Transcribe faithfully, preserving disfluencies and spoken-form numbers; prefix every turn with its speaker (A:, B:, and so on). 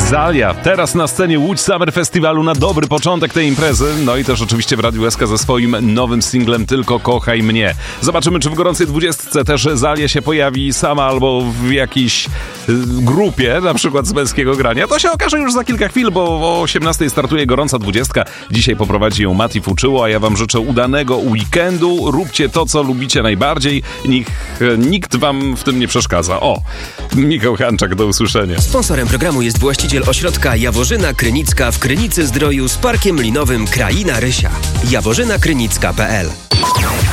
A: Zalia, teraz na scenie Łódź Summer Festiwalu na dobry początek tej imprezy. No i też oczywiście w Radiu S K ze swoim nowym singlem Tylko kochaj mnie. Zobaczymy, czy w gorącej dwudziestce też Zalia się pojawi sama albo w jakiejś grupie, na przykład z męskiego grania. To się okaże już za kilka chwil, bo o osiemnastej startuje gorąca dwudziestka. Dzisiaj poprowadzi ją Mati Fuczyło, a ja wam życzę udanego weekendu. Róbcie to, co lubicie najbardziej. Niech nikt wam w tym nie przeszkadza. O, Michał Hanczak, do usłyszenia.
B: Sponsorem programu jest właściciel ośrodka Jaworzyna Krynicka w Krynicy Zdroju z parkiem linowym Kraina Rysia. jaworzyna krynicka kropka p l